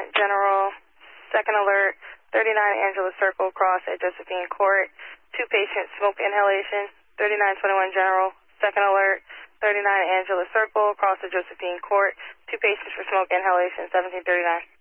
General, second alert, 39 Angela Circle, cross at Josephine Court. 2 patients, smoke inhalation. 3921 General, second alert, 39 Angela Circle, cross at Josephine Court. 2 patients for smoke inhalation, 1739.